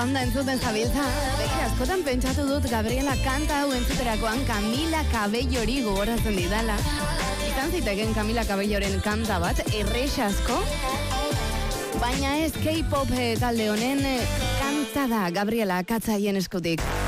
banda entzuten zabiltza. Beki askotan pentsatu dut Gabriela kanta hau entzuterakoan Camila Cabellori gogoratzen didala. Izan ziteken Camila Cabelloren kanta bat, errexasko. Baina ez K-pop talde honen kanta da Gabriela Katzaien eskutik.